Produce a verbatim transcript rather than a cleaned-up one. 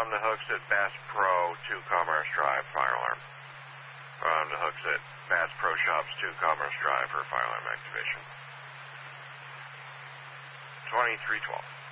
on the hooks at Bass Pro two Commerce Drive, fire alarm. On the hooks at Bass Pro Shops two Commerce Drive for fire alarm activation. twenty-three twelve.